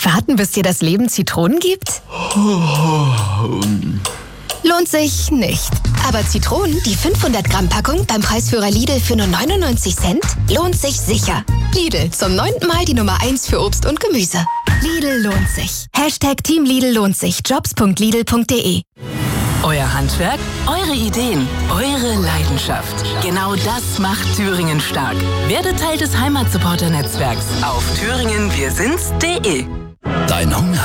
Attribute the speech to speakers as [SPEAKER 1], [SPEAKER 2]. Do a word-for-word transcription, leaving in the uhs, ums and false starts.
[SPEAKER 1] Warten, bis dir das Leben Zitronen gibt? Lohnt sich nicht. Aber Zitronen, die fünfhundert Gramm Packung beim Preisführer Lidl für nur neunundneunzig Cent, lohnt sich sicher. Lidl, zum neunten Mal die Nummer eins für Obst und Gemüse. Lidl lohnt sich. Hashtag Team Lidl lohnt sich. jobs punkt lidl punkt de.
[SPEAKER 2] Euer Handwerk, eure Ideen, eure Leidenschaft. Genau das macht Thüringen stark. Werdet Teil des Heimatsupporter-Netzwerks auf thüringen wir sind's punkt de.
[SPEAKER 3] Dein Hunger